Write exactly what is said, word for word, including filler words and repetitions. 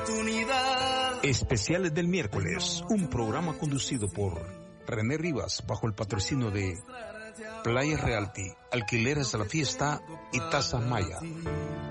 Especiales del miércoles, un programa conducido por René Rivas bajo el patrocinio de Playa Realty, Alquileres a la Fiesta y Tasas Maya.